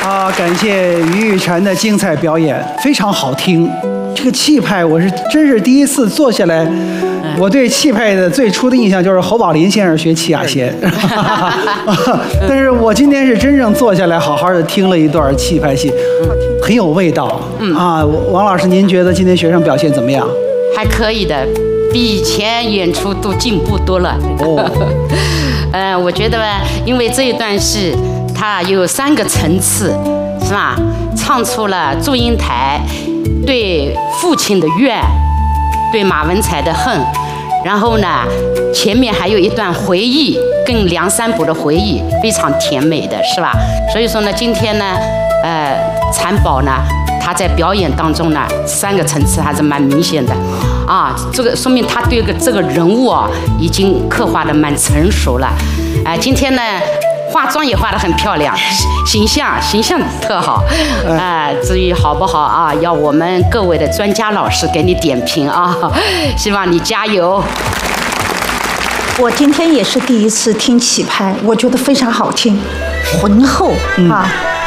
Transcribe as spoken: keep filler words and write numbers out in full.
啊，感谢于玉婵的精彩表演，非常好听。这个气派，我是真是第一次坐下来。我对气派的最初的印象就是侯宝林先生学戚雅贤，但是我今天是真正坐下来，好好的听了一段气派戏，很有味道。嗯啊，王老师，您觉得今天学生表现怎么样？ 还可以的，比以前演出都进步多了。哦，呃，我觉得吧，因为这一段戏它有三个层次，是吧？唱出了祝英台对父亲的怨，对马文才的恨，然后呢，前面还有一段回忆，跟梁山伯的回忆，非常甜美的是吧？所以说呢，今天呢，呃，残宝呢，他在表演当中呢，三个层次还是蛮明显的，啊，这个说明他对个这个人物啊，已经刻画的蛮成熟了，啊、呃，今天呢。化妆也化得很漂亮，形象形象特好，啊、呃，至于好不好啊，要我们各位的专家老师给你点评啊，希望你加油。 我今天也是第一次听起拍，我觉得非常好听，浑厚啊。